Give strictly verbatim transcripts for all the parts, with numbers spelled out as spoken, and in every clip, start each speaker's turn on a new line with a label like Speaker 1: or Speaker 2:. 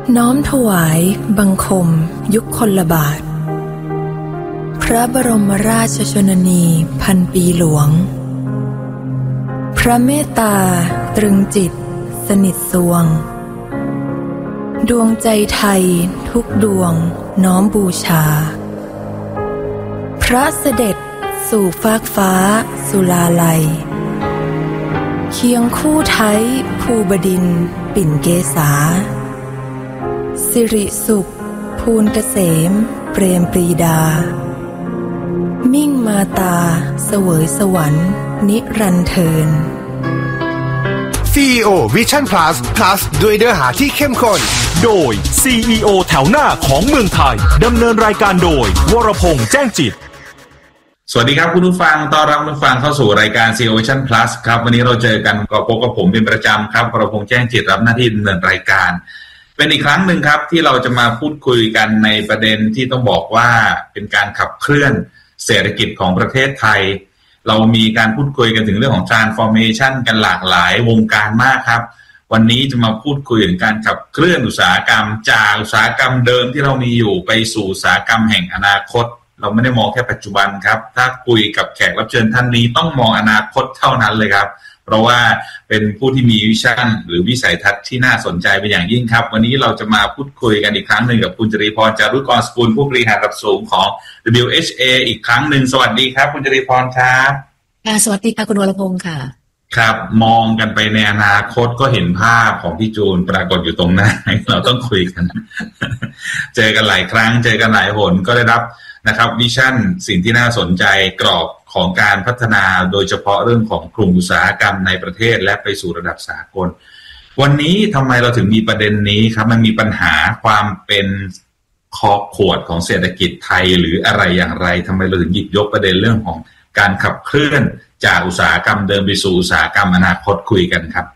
Speaker 1: น้อมถวายบังคมยุคคลบาทพระบรมราชชนนีพันปีหลวงพระเมตตาตรึงจิตสนิทสวงดวงใจไทยทุกดวงน้อมบูชาพระเสด็จสู่ฟากฟ้าสุลาลัยเคียงคู่ไทยภูบดินทร์ปิ่นเกษาสิริสุขภูลเกษมเปรมปรีดามิ่งมาตาเสวยสวรรค์นิรันดร์เทิน
Speaker 2: ซี อี โอ Vision Plus Plus ด้วยเนื้อหาที่เข้มข้น
Speaker 3: โดย ซี อี โอ แถวหน้าของเมืองไทยดำเนินรายการโดยวรพงษ์แจ้งจิต
Speaker 4: สวัสดีครับคุณผู้ฟังต้อนรับคุณผู้ฟังเข้าสู่รายการ ซี อี โอ Vision Plus ครับวันนี้เราเจอกันกับพบกับผมเป็นประจำครับวรพงษ์แจ้งจิตรับหน้าที่ดำเนินรายการเป็นอีกครั้งหนึ่งครับที่เราจะมาพูดคุยกันในประเด็นที่ต้องบอกว่าเป็นการขับเคลื่อนเศรษฐกิจของประเทศไทยเรามีการพูดคุยกันถึงเรื่องของ transformation กันหลากหลายวงการมากครับวันนี้จะมาพูดคุยถึงการขับเคลื่อนอุตสาหกรรมจากอุตสาหกรรมเดิมที่เรามีอยู่ไปสู่อุตสาหกรรมแห่งอนาคตเราไม่ได้มองแค่ปัจจุบันครับถ้าคุยกับแขกรับเชิญท่านนี้ต้องมองอนาคตเท่านั้นเลยครับเพราะว่าเป็นผู้ที่มีวิชั่นหรือวิสัยทัศน์ที่น่าสนใจเป็นอย่างยิ่งครับวันนี้เราจะมาพูดคุยกันอีกครั้งหนึ่งกับคุณจรีพรจารุกรสกุลผู้บริหารระดับสูงของ ดับเบิลยู เอช เอ อีกครั้งหนึ่งสวัสดีครับคุณจรีพรครับ
Speaker 5: ค่ะสวัสดีค่ะคุณวรพงษ์ค่ะ
Speaker 4: ครับมองกันไปในอนาคตก็เห็นภาพของพี่จูนปรากฏอยู่ตรงหน้าเราต้องคุยกันเจอกันหลายครั้งเจอกันหลายหนก็ได้รับนะครับวิชั่นสิ่งที่น่าสนใจกรอบของการพัฒนาโดยเฉพาะเรื่องของกลุ่มอุตสาหกรรมในประเทศและไปสู่ระดับสากลวันนี้ทำไมเราถึงมีประเด็นนี้ครับมันมีปัญหาความเป็นคอขวดของเศรษฐกิจไทยหรืออะไรอย่างไรทำไมเราถึงหยิบยกประเด็นเรื่องของการขับเคลื่อนจากอุตสาหกรรมเดิมไปสู่อุตสาหกรรมอนาคตคุยกันครับ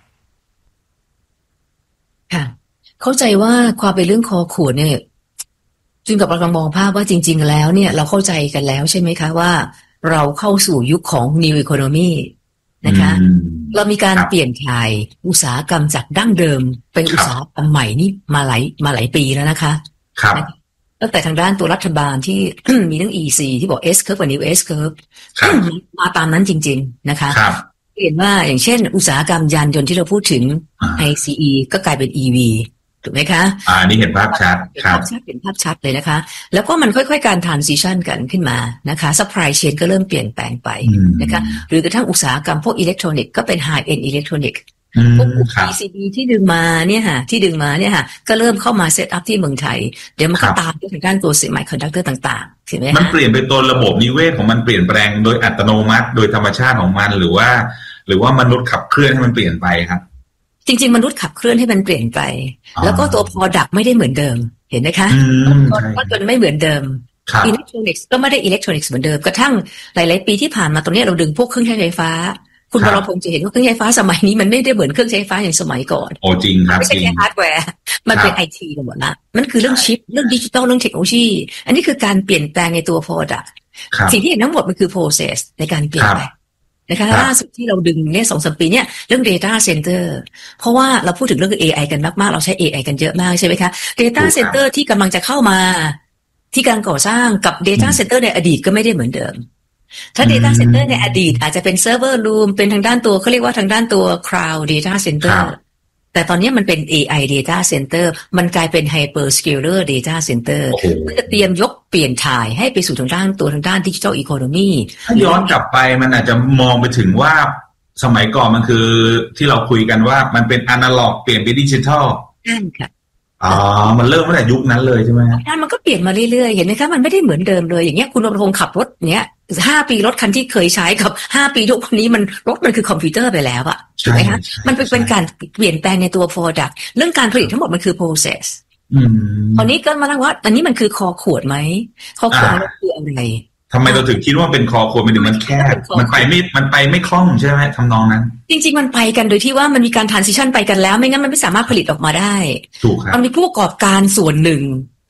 Speaker 5: ค่ะเข้าใจว่าความเป็นเรื่องคอขวดเนี่ยจึงกับเรากำลังมองภาพว่าจริงๆแล้วเนี่ยเราเข้าใจกันแล้วใช่ไหมคะว่าเราเข้าสู่ยุคของ New Economy นะคะเรามีการเปลี่ยนถ่ายอุตสาหกรรมจากดั้งเดิมเป็นอุตสาหกรรมใหม่นี่มาหลายมาหลายปีแล้วนะคะ
Speaker 4: ครับ
Speaker 5: ตั้งแต่ทางด้านตัวรัฐบาลที่ มีเรื่อง อี ซี ที่บอก S curve กับ New S curve มาตามนั้นจริงๆนะคะเห็นว่าอย่างเช่นอุตสาหกรรมยานยนต์ที่เราพูดถึง ไอ ซี อี ก็กลายเป็น อี วี ถูกไหมคะ
Speaker 4: อ่านี่เห็นภาพชัด
Speaker 5: เห็นภาพชัดเห็นภาพชัดเลยนะคะแล้วก็มันค่อยๆการ transition กันขึ้นมานะคะ supply chain ก็เริ่มเปลี่ยนแปลงไปนะคะหรือกระทั่งอุตสาหกรรมพวกอิเล็กทรอนิกส์ก็เป็น high end electronic พวก พี ซี บี ที่ดึงมาเนี่ยค่ะที่ดึงมาเนี่ยค่ะก็เริ่มเข้ามาเซตอัพที่เมืองไทยเดี๋ยวมันก็ตามด้วยทางด้านตัว semiconductor ต่างๆเห็นไหมคะ
Speaker 4: มันเปลี่ยนเป็นตัวระบบนิเวศของมันเปลี่ยนแปลงโดยอัตโนมัติโดยธรรมชาติของมันหรือว่าหรือว่ามนุษย์ขับเคลื่อนให้มันเปลี่ยนไปครับ
Speaker 5: จริงๆมนุษย์ขับเคลื่อนให้มันเปลี่ยนไปแล้วก็ตัว product ไม่ได้เหมือนเดิมเห็นไหมคะก็จนไม่เหมือนเดิมอิเล็กทรอนิกส์ก็ไม่ได้อิเล็กทรอนิกส์เหมือนเดิมกระทั่งหลายๆปีที่ผ่านมาตรงนี้เราดึงพวกเครื่องใช้ไฟฟ้าคุณวรพงษ์จะเห็นว่าเครื่องใช้ไฟฟ้าสมัยนี้มันไม่ได้เหมือนเครื่องใช้ไฟฟ้าอย่างสมัยก่อน
Speaker 4: โอ้จริงครับ
Speaker 5: ไม่ใช่แค่ฮาร์ดแวร์มันเป็นไอทีหมดละมันคือเรื่องชิปเรื่องดิจิตอลเรื่องเทคโนโลยีอันนี้คือการเปลี่ยนแปลงในตัว product สิ่งที่เห็นทั้งหมดมันคือ process ในการเปลี่ยนแปลงนะคะล่าสุดที่เราดึงเนี่ย สองถึงสาม ปีเนี่ยเรื่อง data center เพราะว่าเราพูดถึงเรื่อง เอ ไอ กันมากๆเราใช้ เอ ไอ กันเยอะมากใช่ไหมคะ data center ที่กำลังจะเข้ามาที่การก่อสร้างกับ data center ในอดีตก็ไม่ได้เหมือนเดิมถ้า data center ในอดีตอาจจะเป็น server room เป็นทางด้านตัวเขาเรียกว่าทางด้านตัว cloud data center แต่ตอนนี้มันเป็น เอ ไอ data center มันกลายเป็น hyperscaler data center มันจะเตรียมยกเปลี่ยนถ่ายให้ไปสู่ทางด้านตัวทางด้าน digital economy
Speaker 4: ถ้าย้อนกลับไปมันอาจจะมองไปถึงว่าสมัยก่อนมันคือที่เราคุยกันว่ามันเป็น analog เปลี่ยนเป็นดิจิทัล
Speaker 5: นั่นค่ะ
Speaker 4: อ๋อมันเริ่มตั้งแต่ยุคนั้นเลยใช่ไหมครับ
Speaker 5: มันก็เปลี่ยนมาเรื่อยๆเห็นไหมคะมันไม่ได้เหมือนเดิมเลยอย่างเงี้ยคุณวรพงษ์ขับรถเนี้ยห้าปีรถคันที่เคยใช้กับห้าปีทุกวันนี้มันรถมันคือคอมพิวเตอร์ไปแล้วอะถูกไหมคะมันเป็นการเปลี่ยนแปลงในตัว product เรื่องการผลิตทั้งหมดมันคือ process ตอนนี้ก็มาตั้งว่าอันนี้มันคือคอขวดไหมคอขวดมันคืออะไร
Speaker 4: ทำไมเราถึงคิดว่าเป็นคอขวดมันถึงมันแคบมันไปไม่มันไปไม่คล่องใช่ไหมทำนองนั้น
Speaker 5: จริงๆมันไปกันโดยที่ว่ามันมีการ transition ไปกันแล้วไม่งั้นมันไม่สามารถผลิตออกมาได้
Speaker 4: ถูกครับ
Speaker 5: มันมีผู้ประกอบการส่วนหนึ่ง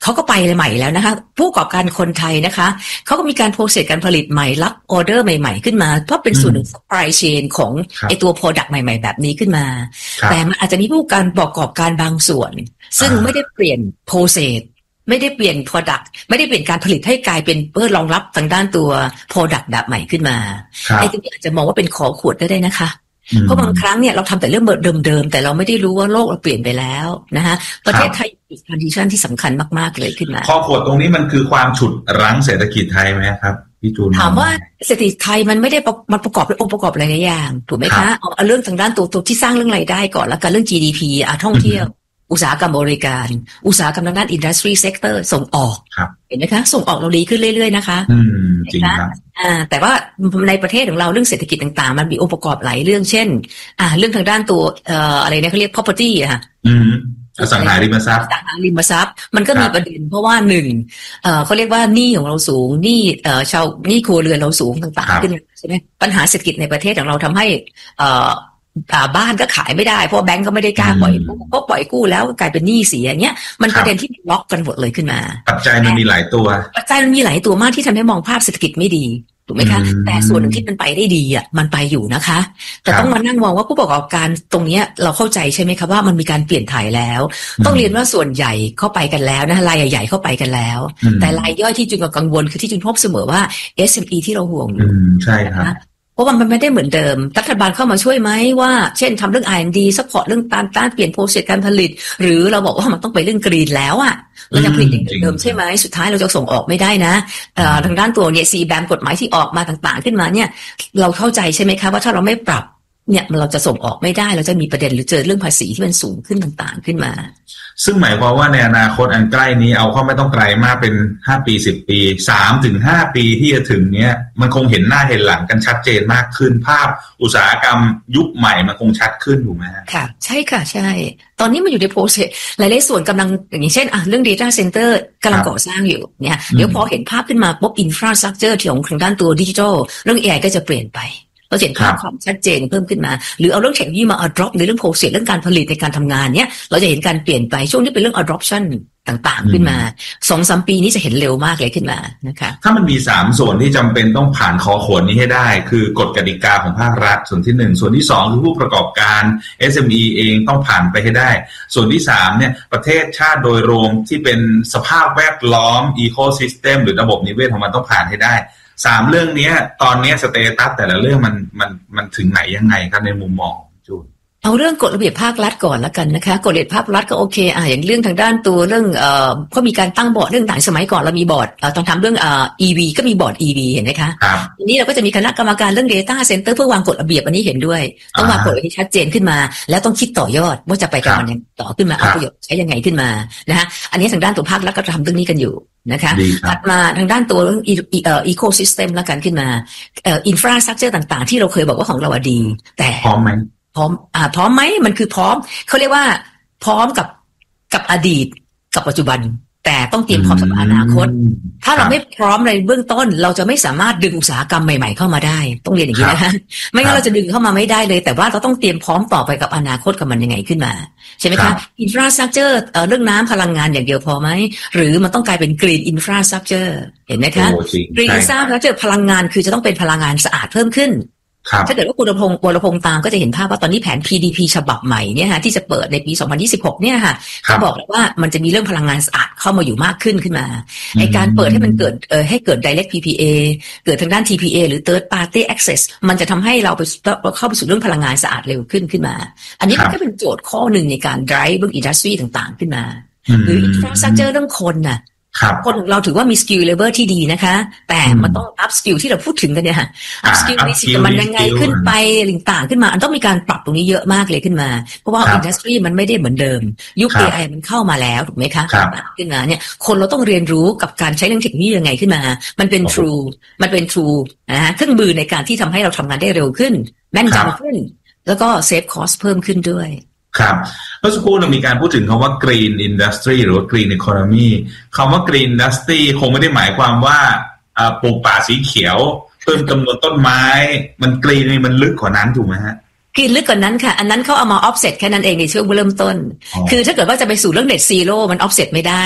Speaker 5: เขาก็ไปใหม่แล้วนะคะผู้ประกอบการคนไทยนะคะเขาก็มีการโปรเซสการผลิตใหม่รับออเดอร์ใหม่ๆขึ้นมาเพราะเป็นส่วนหนึ่ง supply chain ของไอตัว product ใหม่ๆแบบนี้ขึ้นมาแต่มันอาจจะมีผู้การประกอบการบางส่วนซึ่งไม่ได้เปลี่ยนโปรเซสไม่ได้เปลี่ยน product ไม่ได้เปลี่ยนการผลิตให้กลายเป็นเพื่อรองรับทางด้านตัว product แบบใหม่ขึ้นมาไอ้ตรงนี้อาจจะมองว่าเป็นขอขวดได้ได้นะคะเพราะบางครั้งเนี่ยเราทำแต่เรื่องเดิมๆแต่เราไม่ได้รู้ว่าโลกเราเปลี่ยนไปแล้วนะคะประเทศไทยมี condition ที่สำคัญมากๆเลยขึ้นมา
Speaker 4: ข้อขวดตรงนี้มันคือความฉุดรั้งเศรษฐกิจไทยไหมครับพี่จูน
Speaker 5: ถามว่าเศรษฐกิจไทยมันไม่ได้มันประกอบด้วยองค์ประกอบหลายอย่างถูกไหมคะเอาเรื่องทางด้านตัวตัวที่สร้างเรื่องรายได้ก่อนแล้วกันเรื่อง จี ดี พี อ่ะท่องเที่ยวอุตสาหกรรมบริการอุตสาหกรรมทางด้าน industry sector ส่งออกเห็นไหมคะส่งออกเราดีขึ้นเรื่อยๆนะคะ
Speaker 4: อืมจริงครับ
Speaker 5: อ่าแต่ว่าในประเทศของเราเรื่องเศรษฐกิจต่างๆมันมีองค์ประกอบหลายเรื่องเช่นอ่าเรื่องทางด้านตัวเอ่ออะไรนะเขาเรียก property อะค่ะ
Speaker 4: อืมอสังหาริมทรัพย์
Speaker 5: อสังหาริมทรัพย์มันก็มีประเด็นเพราะว่าหนึ่งเอ่อเขาเรียกว่าหนี้ของเราสูงหนี้เอ่อชาวหนี้ครัวเรือนเราสูงต่างๆขึ้นใช่ไหมปัญหาเศรษฐกิจในประเทศของเราทำให้เอ่อบ้านก็ขายไม่ได้เพราะแบงก์ก็ไม่ได้กล้าปล่อยกู้เพราะปล่อยกู้แล้วกลายเป็นหนี้เสียอย่างเงี้ยมันประเด็นที่ล็อกกันหมดเลยขึ้นมา
Speaker 4: ปัจจัยมันมีหลายตัว
Speaker 5: ปัจจัยมันมีหลายตัวมากที่ทำให้มองภาพเศรษฐกิจไม่ดีถูกไหมคะแต่ส่วนหนึ่งที่มันไปได้ดีอ่ะมันไปอยู่นะคะแต่ต้องมานั่งมองว่าผู้ประกอบการตรงนี้เราเข้าใจใช่ไหมคะว่ามันมีการเปลี่ยนถ่ายแล้วต้องเรียนว่าส่วนใหญ่เข้าไปกันแล้วนะรายใหญ่ๆเข้าไปกันแล้วแต่รายย่อยที่จุนกังวลคือที่จุนพบเสมอว่า เอส เอ็ม อี ที่เราห่วงอยู่
Speaker 4: ใช่ครับ
Speaker 5: เพราะว่ามันไม่ได้เหมือนเดิมรัฐบาลเข้ามาช่วยไหมว่าเช่นทำเรื่อง อาร์ แอนด์ ดี ซัพพอร์ตเรื่องการต้านเปลี่ยนโปรเซสการผลิตหรือเราบอกว่ามันต้องไปเรื่องกรีนแล้วอ่ะเราจะผลิตอย่างเดิมใช่ไหมสุดท้ายเราจะส่งออกไม่ได้นะทางด้านตัวเนี่ย ซี แบม กฎหมายที่ออกมาต่างๆขึ้นมาเนี่ยเราเข้าใจใช่ไหมคะว่าถ้าเราไม่ปรับเนี่ยเราจะส่งออกไม่ได้เราจะมีประเด็นหรือเจอเรื่องภาษีที่มันสูงขึ้นต่างๆขึ้นมา
Speaker 4: ซึ่งหมายความว่าในอนาคตอันใกล้นี้เอาเข้าไม่ต้องไกลมากเป็นห้าปีสิบปี สามถึงห้า ปีที่จะถึงเนี้ยมันคงเห็นหน้าเห็นหลังกันชัดเจนมากขึ้นภาพอุตสาหกรรมยุคใหม่มันคงชัดขึ้นถูกไหม
Speaker 5: ค่ะใช่ค่ะใช่ตอนนี้มันอยู่ในโปรเซสหลายๆส่วนกำลังอย่างเช่นอ่ะเรื่อง data center กำลังก่อสร้างอยู่เนี่ยเดี๋ยวพอเห็นภาพขึ้นมาปุ๊บ infrastructure ที่ของทางด้านตัวดิจิทัลเรื่อง เอ ไอ ก็จะเปลี่ยนไปเราเห็นภาพความชัดเจนเพิ่มขึ้นมาหรือเอาเรื่องเทคโนโลยีมา adopt ในเรื่องโปรเซสเรื่องการผลิตในการทำงานเนี้ยเราจะเห็นการเปลี่ยนไปช่วงนี้เป็นเรื่อง adoption ต่างๆขึ้นมา สองถึงสาม ปีนี้จะเห็นเร็วมากเลยขึ้นมานะคะ
Speaker 4: ถ้ามันมีสามส่วนที่จำเป็นต้องผ่านคอขวดนี้ให้ได้คือกฎกติกาของภาครัฐส่วนที่หนึ่งส่วนที่สองคือผู้ประกอบการ เอส เอ็ม อี เองต้องผ่านไปให้ได้ส่วนที่สามเนี่ยประเทศชาติโดยรวมที่เป็นสภาพแวดล้อม ecosystem หรือระบบนิเวศของมันต้องผ่านให้ได้สามเรื่องนี้ตอนนี้สเตตัสแต่ละเรื่องมันมันมันถึงไหนยังไงครับในมุมมองจูน
Speaker 5: เอาเรื่องกฎระเบียบภาครัฐก่อนละกันนะคะกฎระเบียบภาครัฐก็โอเคอ่ะอย่างเรื่องทางด้านตัวเรื่องเอ่อก็มีการตั้งบอร์ดเรื่องต่างสมัยก่อนเรามีบอร์ดเอ่อตอนทำเรื่องเอ่อ อี วี ก็มีบอร์ด อี วี เห็นไหมคะ
Speaker 4: ครับ
Speaker 5: ทีนี้เราก็จะมีคณะกรรมการเรื่อง data center เพื่อวางกฎระเบียบอันนี้เห็นด้วยต้องวางกฎให้ชัดเจนขึ้นมาแล้วต้องคิดต่อยอดว่าจะไปกันมันยังต่อขึ้นมาเอาประโยชน์ใช้ยังไงขึ้นมานะคะอันนี้ทางด้านตัวภาครัฐก็ทำเรื่องนี้กันอยู่นะคะถัดมาทางด้านตัวเรื่องเอ่อ ecosystem แล้วกันขึ้นมาเอ่อ infrastructure ต่างๆที่เราเคยบอกว่าของเราดีแต่
Speaker 4: พร้อมไหม
Speaker 5: พร้อมอ่าพร้อมไหมมันคือพร้อมเขาเรียกว่าพร้อมกับกับอดีตกับปัจจุบันแต่ต้องเตรียมพร้อมสำหรับอนาคตถ้าเราไม่พร้อมในเบื้องต้นเราจะไม่สามารถดึงอุตสาหกรรมใหม่ๆเข้ามาได้ต้องเรียนอย่างนี้นะคะไม่งั้นเราจะดึงเข้ามาไม่ได้เลยแต่ว่าเราต้องเตรียมพร้อมต่อไปกับอนาคตกับมันยังไงขึ้นมาใช่ไหมคะอินฟราสตรัคเจอร์เรื่องน้ำพลังงานอย่างเดียวพอไหมหรือมันต้องกลายเป็นกรีนอินฟราสตรัคเจอร์เห็นไหมคะกรีนอินฟราสตรัคเจอร์พลังงานคือจะต้องเป็นพลังงานสะอาดเพิ่มขึ้นถ้าเกิดว่าคุณพงศ์วรพงศ์ตามก็จะเห็นภาพว่าตอนนี้แผน พี ดี พี ฉบับใหม่เนี่ยฮะที่จะเปิดในปีสองพันยี่สิบหกเนี่ยค่ะเขาบอกแล้วว่ามันจะมีเรื่องพลังงานสะอาดเข้ามาอยู่มากขึ้นขึ้นมาไอการเปิดให้มันเกิดเอ่อให้เกิด direct พี พี เอ เกิดทางด้าน ที พี เอ หรือ third party access มันจะทำให้เราไปเข้าไปสู่เรื่องพลังงานสะอาดเร็วขึ้นขึ้นมาอันนี้มันก็เป็นโจทย์ข้อหนึ่งในการ drive เรื่อง industry ต่างๆขึ้นมาหรือ infrastructure เรื่องคนน่ะคนของเราถือว่ามีสกิลเลเวลที่ดีนะคะแต่มันต้องอัพสกิลที่เราพูดถึงกันเนี่ยค่ะอัพสกิลมีสิมันยังไงขึ้นไปต่างๆขึ้นมาอันต้องมีการปรับตรงนี้เยอะมากเลยขึ้นมาเพราะว่าอินดัสทรีมันไม่ได้เหมือนเดิมยุค เอ ไอ มันเข้ามาแล้วถูกไหมคะขึ้นมาเนี่ยคนเราต้องเรียนรู้กับการใช้เรื่องเทคโนโลยียังไงขึ้นมามันเป็น true มันเป็น true นะฮะเครื่องมือในการที่ทำให้เราทำงานได้เร็วขึ้นแม่นยำขึ้นแล้วก็เซฟคอสเพิ่มขึ้นด้วย
Speaker 4: ครับเมื่อสักครู่เรามีการพูดถึงคำว่า green industry หรือว่า green economy คำว่า green industry คงไม่ได้หมายความว่าปลูกป่าสีเขียวเพิ่มจำนวนต้นไม้มัน green นี่มันลึกกว่านั้นถูกไหมฮะ
Speaker 5: green ลึกกว่านั้นค่ะอันนั้นเขาเอามา offset แค่นั้นเองในช่วงเริ่มต้นคือถ้าเกิดว่าจะไปสู่เรื่อง net zero มัน offset ไม่ได้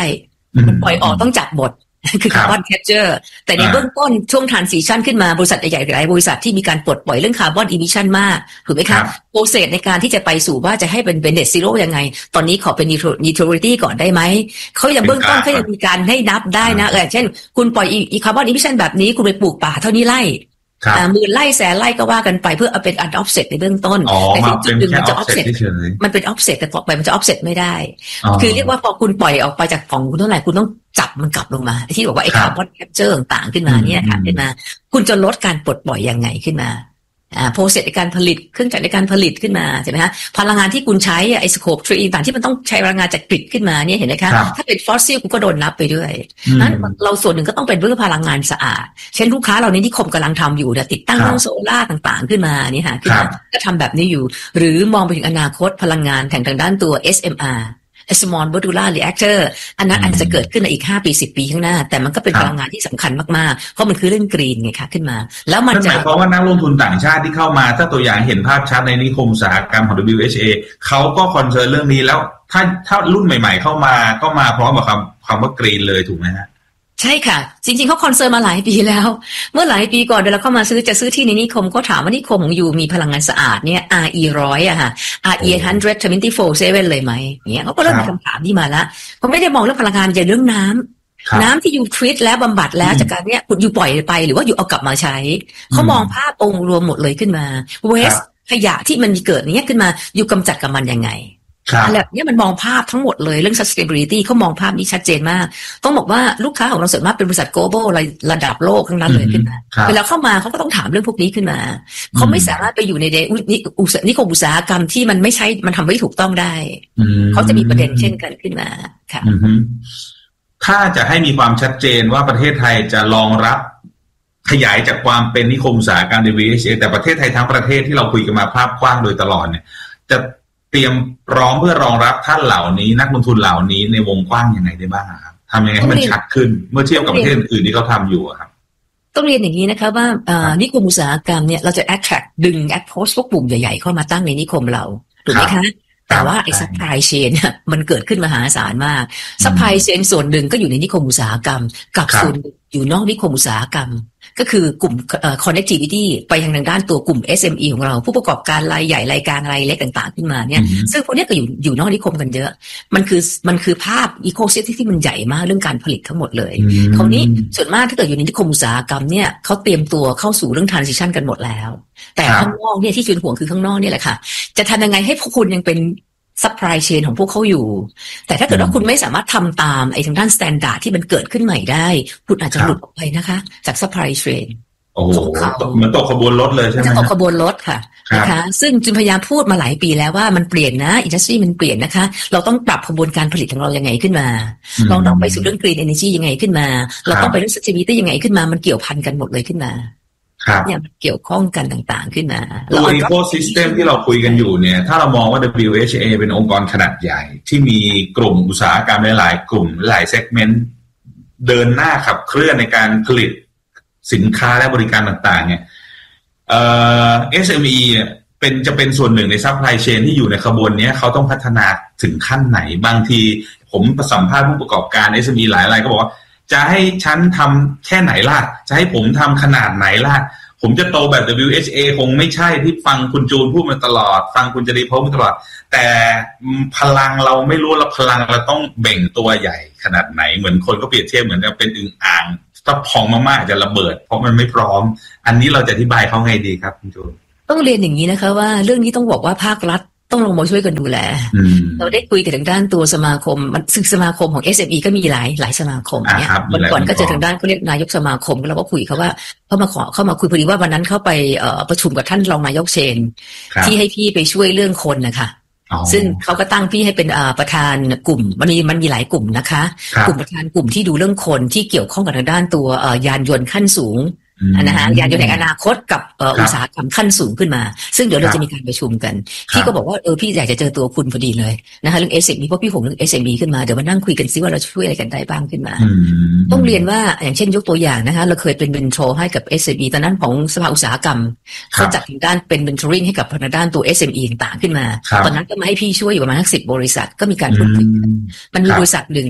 Speaker 5: มันปล่อยออกต้องจับหมดคือคาร์บอนแคปเจอร์แต่ในเบื้องต้นช่วงทรานซิชันขึ้นมาบริษัทใหญ่ๆหลายบริษัทที่มีการปลดปล่อยเรื่องคาร์บอนอิมิชันมากถูกไหมคะโปรเซสในการที่จะไปสู่ว่าจะให้เป็นเป็นเน็ตซีโร่ยังไงตอนนี้ขอเป็นนิวทรัลิตี้ก่อนได้ไหมเขายังเบื้องต้นเขายังมีการให้นับได้นะเออเช่นคุณปล่อยอีคาร์บอนอิมิชันแบบนี้คุณไปปลูกป่าเท่านี้ไร่หมื่นไร่แสนไร่ก็ว่ากันไปเพื่อเอาเป็นอันออฟเซ็ตในเบื้องต้นแต่ที่จุดหนึ่งมันจะออฟเซ็ตมันเป็นออฟเซ็ตแต่ต่อไปมันจะออฟเซ็ตไม่ได้คือเรียกว่าพอคุณปล่อยออกไปจากของคุณเท่าไหร่คุณต้องจับมันกลับลงมาที่บอกว่าไอ้คาร์บอนแคปเจอร์ต่างๆขึ้นมาเนี่ยค่ะขึ้นมาคุณจะลดการปลดปล่อยยังไงขึ้นมาอ่าโปรเซสในการผลิตเครื่องจักรในการผลิตขึ้นมาใช่ไหมคะพลังงานที่คุณใช้ไอ้สโคปทรีต่างที่มันต้องใช้พลังงานจากกริดขึ้นมาเนี่ยเห็นไหมคะถ้าเป็นฟอสซิลคุณก็โดนนับไปด้วยนั้นเราส่วนหนึ่งก็ต้องเป็นเรื่องพลังงานสะอาดเช่นลูกค้าเรานี้ที่คมกำลังทำอยู่เนี่ยติดตั้งเครื่องโซล่าต่างๆขึ้นมานี่ค่ะก็ทำแบบนี้อยู่หรือมองไปถึงอนาคตพลังงานทางทางด้านตัว เอส เอ็ม อาร์Small Modular Reactor อันนั้นอาจจะเกิดขึ้นในอีกห้าปีสิบปีข้างหน้าแต่มันก็เป็นพลังงานที่สำคัญมากๆเพราะมันคือเรื่องกรีนไงคะขึ้นมาแล้วมันจะหมายความ
Speaker 4: ว่านักลงทุนต่างชาติที่เข้ามาถ้าตัวอย่างเห็นภาพชัดในนิคมอุตสาหกรรมของ ดับเบิลยู เอช เอ เขาก็คอนเซิร์นเรื่องนี้แล้วถ้าถ้ารุ่นใหม่ๆเข้ามาก็มาพร้อมกับคำคำว่ากรีนเลยถูกไหมฮะ
Speaker 5: ใช่ค่ะจริงๆเขาคอนเซิร์นมาหลายปีแล้วเมื่อหลายปีก่อนเวลาเข้ามาซื้อจะซื้อที่ในนิคมก็ถามว่านิคมของอยู่มีพลังงานสะอาดเนี่ย อาร์ อี หนึ่งร้อยอะค่ะ อาร์ อี หนึ่งร้อยยี่สิบเจ็ดเลยไหมเนี่ยเขาก็เริ่มมีคำถามนี้มาละเขาไม่ได้มองเรื่องพลังงานจะเรื่องน้ำน้ำที่อยู่ทรีตแล้วบำบัดแล้วจากการเนี้ยคุณอยู่ปล่อยไปหรือว่าอยู่เอากลับมาใช้เขามองภาพองค์รวมหมดเลยขึ้นมาเวสขยะที่มันมีเกิดเนี้ยขึ้นมาอยู่กำจัดกับมันยังไงแบบนี้มันมองภาพทั้งหมดเลยเรื่อง sustainability เขามองภาพนี้ชัดเจนมากต้องบอกว่าลูกค้าของเราส่วนมากเป็นบริษัท global ระดับโลกทั้งนั้นเลยขึ้นมาเวลาเข้ามาเขาก็ต้องถามเรื่องพวกนี้ขึ้นมาเขาไม่สามารถไปอยู่ในนิคมอุตสาหกรรมที่มันไม่ใช่มันทำไม่ถูกต้องได้เขาจะมีประเด็นเช่นกันขึ้นมาค่ะ
Speaker 4: ถ้าจะให้มีความชัดเจนว่าประเทศไทยจะรองรับขยายจากความเป็นนิคมอุตสาหกรรม ดับเบิลยู เอช เอ แต่ประเทศไทยทั้งประเทศที่เราคุยกันมาภาพกว้างโดยตลอดเนี่ยจะเตรียมพร้อมเพื่อรองรับท่านเหล่านี้นักลงทุนเหล่านี้ในวงกว้างยังไงได้บ้างครับทำยังไงให้มันชัดขึ้นเมื่อเทียบกับประเทศอื่นที่เขาทำอยู่ครับ
Speaker 5: ต้องเรียนอย่างนี้นะคะว่านิคมอุตสาหกรรมเนี่ยเราจะ attract ดึง approach พวกกลุ่มใหญ่ๆเข้ามาตั้งในนิคมเราถูกไหมคะแต่ว่าไอ้ supply chain เนี่ยมันเกิดขึ้นมหาศาลมาก supply chain ส่วนหนึ่งก็อยู่ในนิคมอุตสาหกรรมกับส่วนอยู่นอกนิคมอุตสาหกรรมก็คือกลุ่ม connectivity ไปทางด้านตัวกลุ่ม เอส เอ็ม อี ของเราผู้ประกอบการรายใหญ่รายการรายเล็กต่างๆขึ้นมาเนี่ยซึ่งพวกนี้ก็อยู่อยู่นอกนิคมกันเยอะมันคือมันคือภาพ ecosystem ที่มันใหญ่มากเรื่องการผลิตทั้งหมดเลยคราวนี้ส่วนมากถ้าเกิดอยู่ในนิคมอุตสาหกรรมเนี่ยเขาเตรียมตัวเข้าสู่เรื่อง transition กันหมดแล้วแต่ข้างนอกเนี่ยที่ชวนห่วงคือข้างนอกนี่แหละค่ะจะทำยังไงให้พวกคุณยังเป็นsupply chain ของพวกเขาอยู่แต่ถ้าเกิดว่าคุณไม่สามารถทำตามไอ้ทางด้าน standard ที่มันเกิดขึ้นใหม่ได้คุณอาจจะหลุดออกไปนะคะจาก supply chain
Speaker 4: โอ้โหเหมือนตกขบวนรถเลยใช่ไหม
Speaker 5: จะตกขบวนรถค่ะนะคะซึ่งจึงพยายามพูดมาหลายปีแล้วว่ามันเปลี่ยนนะ industry มันเปลี่ยนนะคะเราต้องปรับขบวนการผลิตของเรายังไงขึ้นมาเราต้องไปสู่เรื่อง green energy ยังไงขึ้นมาเราต้องไปเรื่อง sustainability ยังไงขึ้นมามันเกี่ยวพันกันหมดเลยขึ้นมาเนี่ยเกี่ยวข้องกันต่างๆขึ้นมา
Speaker 4: ตัว ecosystem ที่เราคุยกันอยู่เนี่ยถ้าเรามองว่า ดับเบิลยู เอช เอ เป็นองค์กรขนาดใหญ่ที่มีกลุ่มอุตสาหกรรมหลายๆกลุ่มหลายเซกเมนต์เดินหน้าขับเคลื่อนในการผลิตสินค้าและบริการต่างๆเนี่ยเอ่อ เอส เอ็ม อี เนี่ยเป็นจะเป็นส่วนหนึ่งในซัพพลายเชนที่อยู่ในขบวนนี้เขาต้องพัฒนาถึงขั้นไหนบางทีผมสัมภาษณ์ผู้ประกอบการ เอส เอ็ม อี หลายรายก็บอกว่าจะให้ฉันทำแค่ไหนล่ะจะให้ผมทำขนาดไหนล่ะผมจะโตแบบ ดับเบิลยู เอช เอ คงไม่ใช่ที่ฟังคุณจูนพูดมาตลอดฟังคุณจรีพงศ์มาตลอดแต่พลังเราไม่รู้แล้วพลังเราต้องเบ่งตัวใหญ่ขนาดไหนเหมือนคนก็เปรียบเทียบเหมือนกับเป็นอึ่งอ่างถ้าพองมากๆจะระเบิดเพราะมันไม่พร้อมอันนี้เราจะอธิบายเขาไงดีครับคุณจูน
Speaker 5: ต้องเรียนอย่างนี้นะคะว่าเรื่องนี้ต้องบอกว่าภาครัฐต้องลงมาช่วยกันดูแลเราได้คุยกับทางด้านตัวสมาคมซึ่งสมาคมของ เอส เอ็ม อี ก็มีหลายหลายสมาคมเนี่ยวันก่อนก็เจอทางด้านเขาเรียกนายกสมาคมเราก็คุยเขาว่าเขามาขอเข้ามาคุยพอดีว่าวันนั้นเข้าไปประชุมกับท่านรองนายกเชนที่ให้พี่ไปช่วยเรื่องคนนะคะซึ่งเขาก็ตั้งพี่ให้เป็นประธานกลุ่มมันมีมันมีหลายกลุ่มนะคะกลุ่มประธานกลุ่มที่ดูเรื่องคนที่เกี่ยวข้องกับทางด้านตัวยานยนต์ขั้นสูงนะฮะยานยนต์ในอนาคตกับอุตสาหกรรมขั้นสูงขึ้นมาซึ่งเดี๋ยวเราจะมีการประชุมกันพี่ก็บอกว่าเออพี่อยากจะเจอตัวคุณพอดีเลยนะคะเรื่อง เอส เอ็ม อี เพราะพี่ผมเรื่อง เอส เอ็ม อี ขึ้นมาเดี๋ยวมานั่งคุยกันซิว่าเราช่วยอะไรกันได้บ้างขึ้นมาต้องเรียนว่าอย่างเช่นยกตัวอย่างนะคะเราเคยเป็นเมนทอร์ให้กับ เอส เอ็ม อี ตอนนั้นของสภาอุตสาหกรรมเขาจัดทางด้านเป็นเมนทอริ่งให้กับทางด้านตัว เอส เอ็ม อี ต่างๆขึ้นมาตอนนั้นก็มาให้พี่ช่วยอยู่ประมาณสักสิบบริษัทก็มีการพูดคุยกันมันมีบริษัทหนึ่ง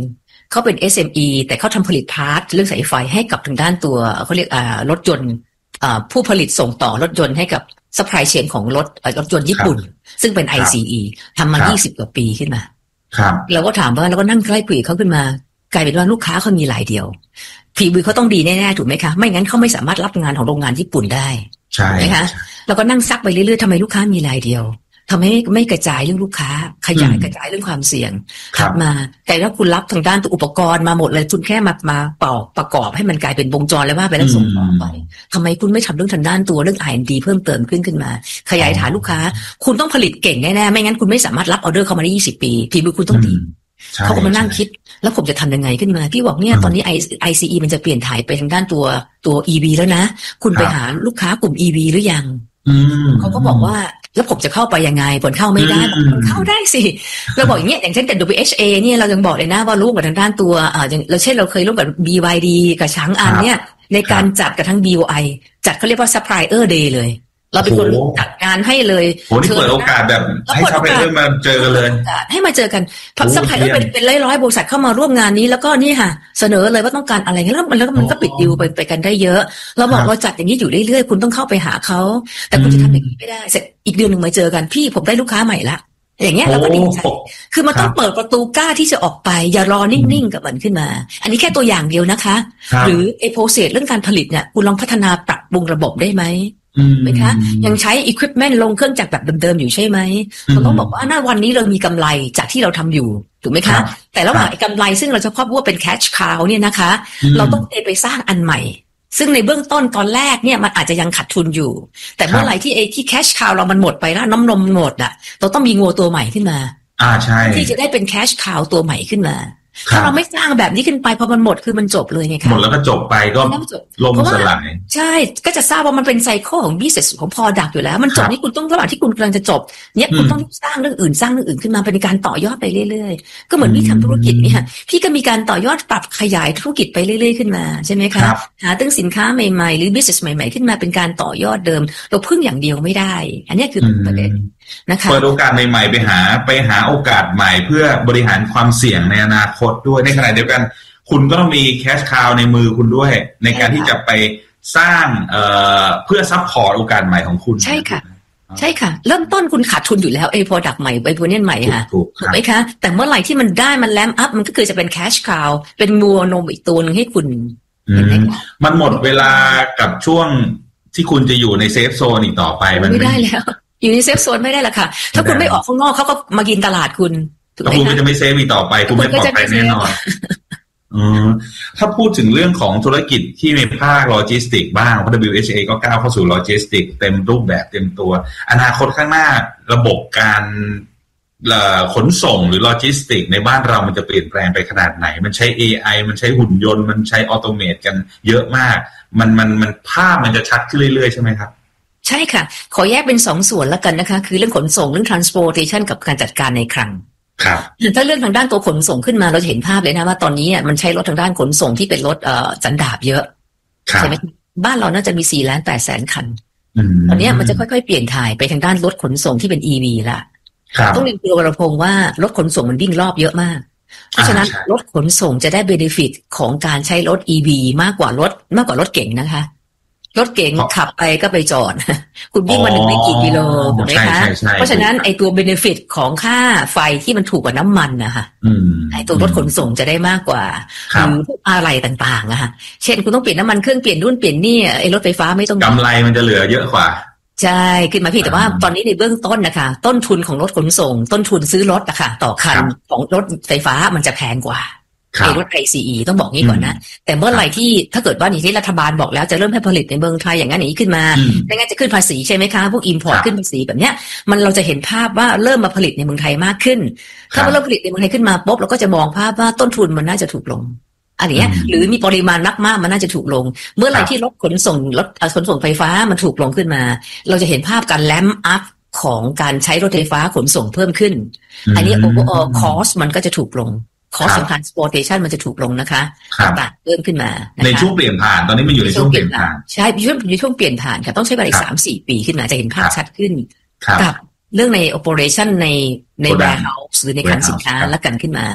Speaker 5: เขาเป็น เอส เอ็ม อี แต่เขาทำผลิตพาร์ทเรื่องสายไฟให้กับทางด้านตัวเขาเรียกอ่ารถยนต์อ่าผู้ผลิตส่งต่อรถยนต์ให้กับซัพพลายเชนของรถรถยนต์ญี่ปุ่นซึ่งเป็น ไอ ซี อี ทำมายี่สิบกว่าปีขึ้นมา
Speaker 4: ครับ
Speaker 5: เราก็ถามว่าเราก็นั่งใกล้คุยเขาขึ้นมากลายเป็นว่าลูกค้าเขามีรายเดียวฝีมือเขาต้องดีแน่ๆถูกไหมคะไม่งั้นเขาไม่สามารถรับงานของโรงงานญี่ปุ่นได้
Speaker 4: ใช่
Speaker 5: ไหมคะเราก็นั่งซักไปเรื่อยๆทำไมลูกค้ามีรายเดียวทำไมไม่ไม่กระจายเรื่องลูกค้าขยายกระจายเรื่องความเสี่ยงถัดมาแต่ถ้าคุณรับทางด้านตัวอุปกรณ์มาหมดเลยคุณแค่มามาปอกประกอบให้มันกลายเป็นวงจรแล้วว่าไปแล้วส่งต่อไปทำไมคุณไม่ทำเรื่องทางด้านตัวเรื่อง อาร์ แอนด์ ดี เพิ่มเติมขึ้นขึ้นมาขยายฐานลูกค้าคุณต้องผลิตเก่งแน่ๆไม่งั้นคุณไม่สามารถรับออเดอร์เข้ามาได้ยี่สิบปีฝีมือคุณต้องดีเขาก็มานั่งคิดแล้วผมจะทำยังไงขึ้นมาพี่บอกเนี่ยตอนนี้ ไอ ซี อี มันจะเปลี่ยนถ่ายไปทางด้านตัวตัว อี วี แล้วนะคุณไปหาลูกค้ากลุ่ม อี วี หรือยังเขาก็บอกว่าแล้วผมจะเข้าไปยังไงผลเข้าไม่ได้ผลเข้าได้สิเราบอกอย่างเงี้ยอย่างเช่นแต่ ดับเบิลยู เอช เอ เนี่ยเรายังบอกเลยนะว่าร่วมกับทางด้านตัวอ่าอย่างเราเช่นเราเคยร่วมกับ บี วาย ดี กับช้างอันเนี่ยในการจัดกับทั้ง บี โอ ไอ จัดเขาเรียกว่า Supplier Day เลยเราเป็นคนจัดงานให้เลย
Speaker 4: โหนี่เปิดโอกาสแบบให้ซัพพลายเออร์มาเจอกันเลย
Speaker 5: ให้มาเจอกันเพราะซัพพลายเออร์เป็นเป็นร้อยๆบริษัทเข้ามาร่วมงานนี้แล้วก็นี่ค่ะเสนอเลยว่าต้องการอะไรเงี้ยแล้วมันแล้วมันก็ปิดดิวไปไปกันได้เยอะเราบอกเราจัดอย่างนี้อยู่เรื่อยๆคุณต้องเข้าไปหาเขาแต่คุณจะทำอย่างนี้ไม่ได้เสร็จอีกเดือนหนึ่งมาเจอกันพี่ผมได้ลูกค้าใหม่ละอย่างเงี้ยเราก็ดีใจคือมันต้องเปิดประตูกล้าที่จะออกไปอย่ารอนิ่งๆกับมันขึ้นมาอันนี้แค่ตัวอย่างเดียวนะคะหรือไอ้โปรเซสเรื่องการผลิตเนี่ยคุณลองพัฒนาปรับปรุงระบบได้ไหมไหมคะยังใช้ equipment ลงเครื่องจักรแบบเดิมๆอยู่ใช่ไหมเราต้องบอกว่าหน้าวันนี้เรามีกำไรจากที่เราทำอยู่ถูกไหมคะแต่ระหว่างกำไรซึ่งเราจะครอบว่าเป็น cash cow เนี่ยนะคะเราต้องไปสร้างอันใหม่ซึ่งในเบื้องต้นตอนแรกเนี่ยมันอาจจะยังขาดทุนอยู่แต่เมื่อไหร่ที่ไอ้ที่ cash cow เรามันหมดไปแล้วน้ำนมหมดอ่ะเราต้องมีงัวตัวใหม่ขึ้นมา
Speaker 4: อ่าใช่
Speaker 5: ที่จะได้เป็น cash cow ตัวใหม่ขึ้นมาถ้าเราไม่สร้างแบบนี้ขึ้นไปพอมันหมดคือมันจบเลยไงคะ
Speaker 4: หมดแล้วก็จบไปก็ล่มสลาย
Speaker 5: ใช่ก็จะทราบว่ามันเป็นไซเคิลของ business ของ product อยู่แล้วมันจบนี่คุณต้องระหว่างที่คุณกำลังจะจบเนี่ยคุณต้องสร้างเรื่องอื่นสร้างเรื่องอื่นขึ้นมาเป็นการต่อยอดไปเรื่อยๆก็เหมือนพี่ทำธุรกิจเนี่ยพี่ก็มีการต่อยอดปรับขยายธุรกิจไปเรื่อยๆขึ้นมาใช่ไหมคะหาตั้งสินค้าใหม่ๆหรือ business ใหม่ๆขึ้นมาเป็นการต่อยอดเดิมเราพึ่งอย่างเดียวไม่ได้อันนี้คือประเด็นนะคะ
Speaker 4: เปิดโอกาสใหม่ๆไปหาไปหาโอกาสใหม่เพื่อบริหารความเสี่ยงในอนาคตด้วยในขณะเดียวกันคุณก็ต้องมีแคชคาวในมือคุณด้วยในการที่จะไปสร้างเอ่อเพื่อซัพพอร์ตโอกาสใหม่ของคุณ
Speaker 5: ใช่ค่ะใช่ค่ะเริ่มต้นคุณขาดทุนอยู่แล้วไอ้ product ใหม่ไอ้ตัวนี้ใหม่ค่ะถูกไหมคะแต่เมื่อไหร่ที่มันได้มันแลมอัพมันก็คือจะเป็นแคชคาวเป็นงัวนมอีกตัวนึงให้คุณเห็นไหมคะ
Speaker 4: มันหมดเวลากับช่วงที่คุณจะอยู่ในเซฟโซนอีกต่อไปมัน
Speaker 5: ไม่ได้แล้วอยู่ในเซฟโซนไม่ได้ละค่ะถ้าคุณไม่ออกข้างนอกเขาก็มากินตลาดคุณ
Speaker 4: ถูกไหมคะคุณก็จะไม่เซฟอีกต่อไปคุณไม่ปลอดภัยแน่นอนถ้าพูดถึงเรื่องของธุรกิจที่ในภาคโลจิสติกบ้างเพราะ ดับเบิลยู เอช เอ ก็ก้าวเข้าสู่โลจิสติกเต็มรูปแบบเต็มตัวอนาคตข้างหน้าระบบการขนส่งหรือโลจิสติกในบ้านเรามันจะเปลี่ยนแปลงไปขนาดไหนมันใช้ เอ ไอ มันใช้หุ่นยนต์มันใช้ออโตเมตกันเยอะมากมันมันมันภาพมันจะชัดขึ้นเรื่อยๆใช่ไหมครับ
Speaker 5: ใช่ค่ะขอแยกเป็นสองส่วนแล้วกันนะคะคือเรื่องขนส่งเรื่อง transportation กับการจัดการในคลัง
Speaker 4: ครับ
Speaker 5: ถ้าเรื่องทางด้านตัวขนส่งขึ้นมาเราจะเห็นภาพเลยนะว่าตอนนี้มันใช้รถทางด้านขนส่งที่เป็นรถเอ่อสันดาปเยอะใช่ไหมบ้านเราน่าจะมีสี่ล้านแปดแสนคันตอนนี้มันจะค่อยๆเปลี่ยนถ่ายไปทางด้านรถขนส่งที่เป็น อี วี ละต้องเรียนคุณวรพงษ์ว่ารถขนส่งมันวิ่งรอบเยอะมากเพราะฉะนั้นรถขนส่งจะได้เบเนฟิตของการใช้รถ อี วี มากกว่ารถมากกว่ารถเก๋งนะคะรถเก๋งขับไปก็ไปจอดคุณวิ่งมาหนึ่งไม่กี่กิโลถูกไหมคะเพราะฉะนั้นไอ้ตัวเบเนฟิตของค่าไฟที่มันถูกกว่าน้ำมันนะคะไอ้ตัวรถขนส่งจะได้มากกว่าหรือพวกอะไรต่างๆอะค่ะเช่นคุณต้องเปลี่ยนน้ำมันเครื่องเปลี่ยนรุ่นเปลี่ยนนี่ไอ้รถไฟฟ้าไม่ต้อง
Speaker 4: กำไรมันจะเหลือเยอะกว่า
Speaker 5: ใช่ขึ้นมาพี่แต่ว่าตอนนี้ในเบื้องต้นนะคะต้นทุนของรถขนส่งต้นทุนซื้อรถอะค่ะต่อคันของรถไฟฟ้ามันจะแพงกว่าไอ้รถ ไอ ซี อี ต้องบอกงี้ก่อนนะแต่เมื่อไหร่ที่ถ้าเกิดว่าอย่างที่รัฐบาลบอกแล้วจะเริ่มให้ผลิตในเมืองไทยอย่างนั้นอย่างนี้ขึ้นมาไม่งั้นจะขึ้นภาษีใช่ไหมคะพวก import ขึ้นภาษีแบบเนี้ยมันเราจะเห็นภาพว่าเริ่มมาผลิตในเมืองไทยมากขึ้นถ้าเริ่มผลิตในเมืองไทยขึ้นมาปุ๊บเราก็จะมองภาพว่าต้นทุนมันน่าจะถูกลงอันนี้หรือมีปริมาณมากๆมันน่าจะถูกลงเมื่อไหร่ที่รถขนส่งรถขนส่งไฟฟ้ามันถูกลงขึ้นมาเราจะเห็นภาพการแลมอัพของการใช้รถไฟฟ้าขนส่งเพิ่มขึ้นอันนี้ overall cost มันก็จะถูกลงคอสของ transportation มันจะถูกลงนะคะต่างเพิ่มขึ้นมา
Speaker 4: ในช่วงเปลี่ยนผ่านตอนนี้มันอยู่ในช่วงเปลี่ยนผ่าน
Speaker 5: ใช่ช่วงอยู่ในช่วงเปลี่ยนผ่านค่ะต้องใช้เวลาอีกสามสี่ปีขึ้นมาจะเห็นภาพชัดขึ้นกับเรื่องใน operation ในใน warehouse หรือในคลังสินค้าแล้วกันขึ้นมา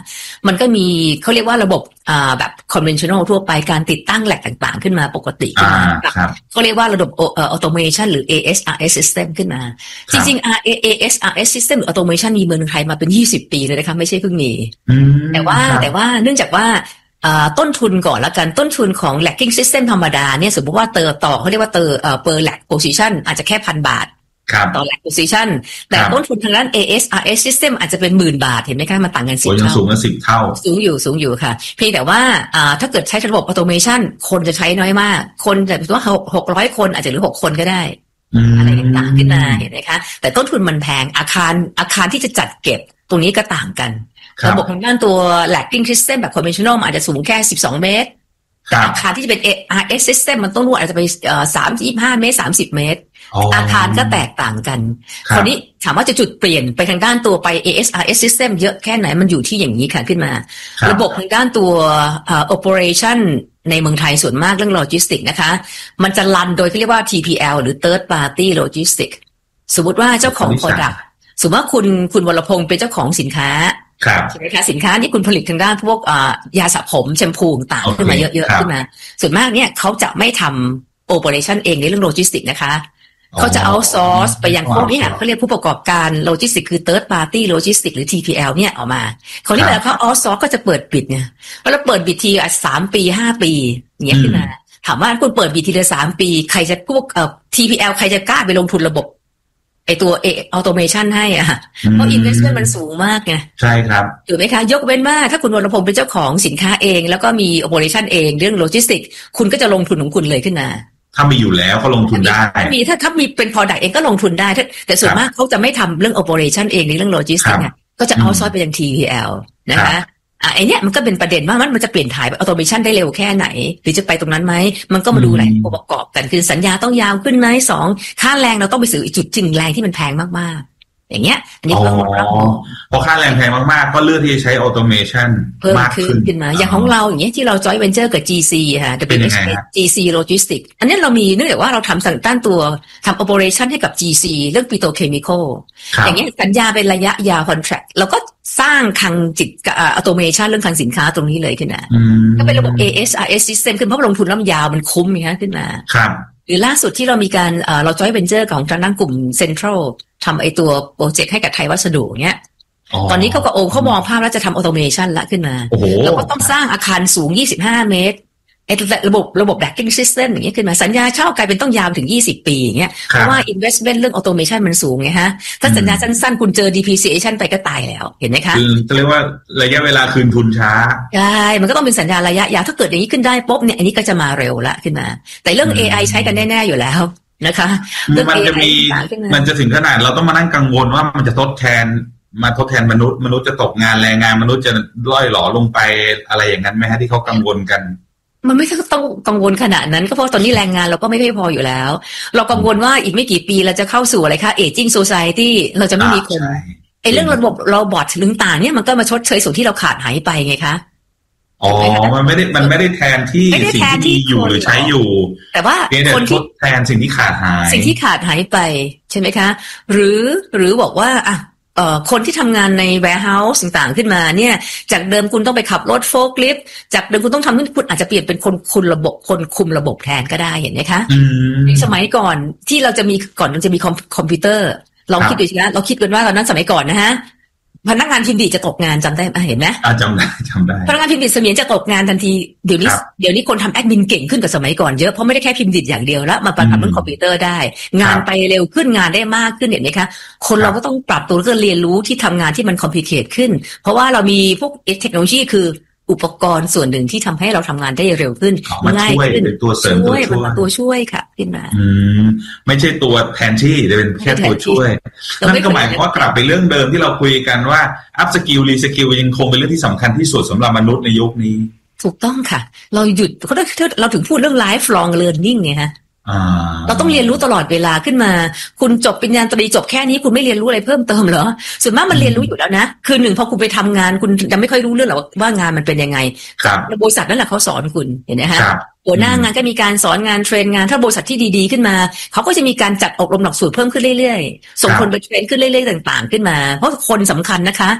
Speaker 5: มันก็มีเขาเรียกว่าระบบอ่าแบบ conventional ทั่วไปการติดตั้งแหลกต่างๆขึ้นมาปกติขึ้นมาเขาเรียกว่าระบบ automation หรือ เอ เอส อาร์ เอส system ขึ้นมาจริงๆ เอ เอส อาร์ เอส system หรือ automation มีเมืองไทยมาเป็นยี่สิบปีเลยนะคะไม่ใช่เพิ่งมีแต่ว่าแต่ว่าเนื่องจากว่าต้นทุนก่อนละกันต้นทุนของ lacking system ธรรมดาเนี่ยสมมติว่าเตอต่อเขาเรียกว่าเตอเอ่อ per lag position อาจจะแค่พันบาทต่อ lag position แต่ต้นทุนทางด้าน เอ เอส อาร์ เอส system อาจจะเป็นหมื่นบาทเห็นไหมคะมันต่างกันสิบเท่า
Speaker 4: สูงกันสิบเท่า
Speaker 5: สูงอยู่สูงอยู่ค่ะเพียงแต่ว่าถ้าเกิดใช้ระบบ automation คนจะใช้น้อยมากคนแต่ว่าหกร้อยคนอาจจะเหลือหกคนก็ได้อะไรต่างๆขึ้นมาเห็นไหมคะแต่ต้นทุนมันแพงอาคารอาคารที่จะจัดเก็บตรงนี้ก็ต่างกันระบบทางด้านตัว lacking system แบบ conventional อาจจะสูงแค่สิบสองเมตรแต่อาคารที่จะเป็น เอ อาร์ เอส system มันต้องนู่นอาจจะไปสามสิบห้าเมตรสามสิบเมตรอาคารก็แตกต่างกันคราวนี้ถามว่าจะจุดเปลี่ยนไปทางด้านตัวไป เอ เอส อาร์ เอส system เยอะแค่ไหนมันอยู่ที่อย่างนี้ค่ะขึ้นมาระบบทางด้านตัว operation ในเมืองไทยส่วนมากเรื่องโลจิสติกนะคะมันจะรันโดยที่เรียกว่า ที พี แอล หรือ third party logistics สมมติว่าเจ้าของ product สมมติว่าคุณคุณวรพงศ์เป็นเจ้าของสินค้าใช่ไหมคะสินค้านี่คุณผลิตทางด้านพวกยาสระผมแชมพูต่างขึ้นมาเยอะๆขึ้นมาส่วนมากเนี่ยเขาจะไม่ทำโอเปอเรชั่นเองในเรื่องโลจิสติกนะคะเขาจะเอาซอร์สไปยังพวกนี้เขาเรียกผู้ประกอบการโลจิสติกคือ third party logistics หรือ ที พี แอล เนี่ยออกมาคนที่แบบเขาเอาซอร์สก็จะเปิดปิดเนี่ยแล้วเปิดบิดทีอ่ะสามปีห้าปีอย่างเงี้ยขึ้นมาถามว่าคุณเปิดบิดทีละสามปีใครจะพวกเอ่อ ที พี แอล ใครจะกล้าไปลงทุนระบบไอตัวเอออโตเมชันให้อ่ะเพราะ investment มันสูงมากไง
Speaker 4: ใช่ครับ
Speaker 5: ถูกไหมคะยกเว้นว่าถ้าคุณวรพงศ์เป็นเจ้าของสินค้าเองแล้วก็มี operation เองเรื่องโลจิสติกคุณก็จะลงทุนของคุณเลยขึ้นมา
Speaker 4: ถ้ามีอยู่แล้วก็ลงทุนได้
Speaker 5: ถ้ามีถ้าถ้ามีเป็น product เองก็ลงทุนได้แต่ส่วนมากเขาจะไม่ทำเรื่อง operation เองในเรื่องโลจิสติกเนี่ยก็จะเอาซอร์สไปยัง ที พี แอล นะคะอ่ะไอเนี้ยมันก็เป็นประเด็นว่ามันมันจะเปลี่ยนถ่ายออโตเมชันได้เร็วแค่ไหนหรือจะไปตรงนั้นไหมมันก็มาดูหลายองค์ประกอบกันคือสัญญาต้องยาวขึ้นไหมสองค่าแรงเราต้องไปซื้อจุดจริงแรงที่มันแพงมากๆอย่างเงี้ยอันนี้ต้องรับ
Speaker 4: พอค่าแรงแพงมากๆก็เลือกที่จะใช้ออโตเมชัน
Speaker 5: เพิ่มขึ้นขึ้นมาอย่างของเราอย่างเงี้ยที่เราจอยเวนเจอร์กับ จี ซี ค่ะ
Speaker 4: เป็นยังไง
Speaker 5: จี ซี Logistics อันนี้เรามีเนื่องจากว่าเราทำสั่งต้านตัวทำ operation ให้กับ จี ซี เรื่อง petrochemical อย่างเงี้ยสัญญาเป็นระยะยาว contract เราก็สร้างคลังจิตกับออโตเมชันเรื่องคลังสินค้าตรงนี้เลยขึ้นมาก็เป็นระบบ เอ เอส อาร์ เอส system ขึ้นเพราะลงทุนแล้วยาวมันคุ้มอย่างเงี้ยขึ้นมา
Speaker 4: ครับ
Speaker 5: หรือล่าสุดที่เรามีการเราจอยเวนเจอร์ของทางด้านกลุ่ม Central ทำไอตัวโปรเจกต์ให้กับไทยวัสดุเงี้ยตอนนี้เขาก็โอ้เขามองภาพแล้วจะทำออโตเมชันละขึ้นมาแล้วก็ต้องสร้างอาคารสูงยี่สิบห้าเมตรไอ้ระบบระบบ backing system อย่างเงี้ยขึ้นมาสัญญาเช่ากลายเป็นต้องยาวถึงยี่สิบปีอย่างเงี้ยเพราะว่า investment เรื่อง automation มันสูงไงฮะถ้าสัญญาสั้นๆคุณเจอ depreciation ไปก็ตายแล้วเห็นไหมคะ
Speaker 4: คือเรียกว่าระยะเวลาคืนทุนช้า
Speaker 5: ใช่มันก็ต้องเป็นสัญญาระยะยาวถ้าเกิดอย่างนี้ขึ้นได้ปุ๊บเนี่ยอันนี้ก็จะมาเร็วละขึ้นมาแต่เรื่อง เอ ไอ ใช้กันแน่ๆอยู่แล้วนะคะ
Speaker 4: มันจะมีมันจะถึงขนาดเราต้องมานั่งกังวลว่ามันจะทดแทนมาทดแทนมนุษย์มนุษย์จะตกงานแรงงานมนุษย์จะล่อยหลอลงไปอะไรอย่างนั้นไหมฮะที่เขากังวลกัน
Speaker 5: มันไม่ต้องกังวลขนาดนั้นก็เพราะตอนนี้แรงงานเราก็ไม่เพียงพออยู่แล้วเรากังวลว่าอีกไม่กี่ปีเราจะเข้าสู่อะไรคะ aging society เราจะไม่มีคนไอ้เรื่องระบบโรบอทต่างๆเนี่ยมันก็มาชดเชยส่วนที่เราขาดหายไปไงคะ
Speaker 4: อ๋อมันไม่ได้มันไม่ได้แทนที่สิ่งที่มีอยู่หรือใช้อยู่
Speaker 5: แต่ว่า
Speaker 4: คนที่แทนสิ่งที่ขาดหาย
Speaker 5: สิ่งที่ขาดหายไปใช่ไหมคะหรือหรือบอกว่าอ่ะเอ่อคนที่ทำงานใน warehouse ต่างๆขึ้นมาเนี่ยจากเดิมคุณต้องไปขับรถโฟล์คลิฟต์จากเดิมคุณต้องทำนู่นคุณอาจจะเปลี่ยนเป็นคนคุมระบบคนคุมระบบแทนก็ได้เห็นไหมคะสมัยก่อนที่เราจะมีก่อนมันจะมีคอมพิวเตอร์ลองคิดดูสิคะเราคิดกันว่าตอนนั้นสมัยก่อนนะฮะพนักงานพิมพ์ดีจะตกงานจำได้ไหมเห็นไหม
Speaker 4: จำได้จำได้
Speaker 5: พนักงานพิมพ์ดีเสมียนจะตกงานทันทีเดี๋ยวนี้เดี๋ยวนี้คนทำแอดมินเก่งขึ้นกว่าสมัยก่อนเยอะเพราะไม่ได้แค่พิมพ์ดีอย่างเดียวแล้วมาประกอบเรื่องคอมพิวเตอร์ได้งานไปเร็วขึ้นงานได้มากขึ้นเห็นไหมคะคนเราก็ต้องปรับตัวแล้วก็เรียนรู้ที่ทำงานที่มันคอมพลีเคทขึ้นเพราะว่าเรามีพวกเทคโนโลยีคืออุปกรณ์ส่วนหนึ่งที่ทำให้เราทำงานได้เร็วขึ้น
Speaker 4: ง่ายขึ้นเป็นตัวเสริมตัวช่วย
Speaker 5: ตัวช่วยค่ะขึ้นมา
Speaker 4: อืมไม่ใช่ตัวแทนที่แต่เป็นแค่ตัวช่วยนั่นก็หมายความว่ากลับไปเรื่องเดิมที่เราคุยกันว่าอัพสกิลรีสกิลยังคงเป็นเรื่องที่สำคัญที่สุดสำหรับมนุษย์ในยุคนี้
Speaker 5: ถูกต้องค่ะเราหยุดเขาเราถึงพูดเรื่อง lifelong learning ไงฮะเราต้องเรียนรู้ตลอดเวลาขึ้นมาคุณจบปริญญาตรีจบแค่นี้คุณไม่เรียนรู้อะไรเพิ่มเติมเหรอส่วนมากมันเรียนรู้อยู่แล้วนะคือหนึ่งพอคุณไปทำงานคุณจะไม่ค่อยรู้เรื่องหรอกว่างานมันเป็นยังไงบริษัทนั่นแหละเขาสอนคุณเห็นไหมฮะหัวหน้างานก็มีการสอนงานเทรนงานถ้าบริษัทที่ดีๆขึ้นมาเขาก็จะมีการจัดอบรมหลักสูตรเพิ่มขึ้นเรื่อยๆส่งคนไปเทรนขึ้นเรื่อยๆต่างๆขึ้นมาเพราะคนสำคัญนะคะ